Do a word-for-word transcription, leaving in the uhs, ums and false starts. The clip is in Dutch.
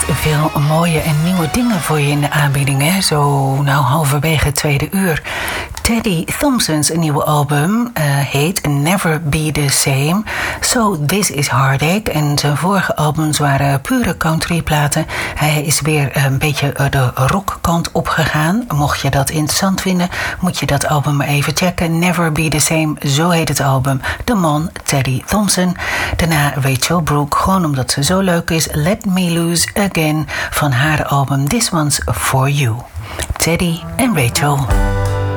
veel mooie en nieuwe dingen voor je in de aanbieding, hè? Zo nou halverwege het tweede uur. Teddy Thompson's nieuwe album uh, heet Never Be The Same. So This Is Heartache. En zijn vorige albums waren pure countryplaten. Hij is weer een beetje de rockkant opgegaan. Mocht je dat interessant vinden, moet je dat album maar even checken. Never Be The Same, zo heet het album. De man Teddy Thompson. Daarna Rachel Brooke, gewoon omdat ze zo leuk is. Let Me Lose Again van haar album This One's For You. Teddy en Rachel.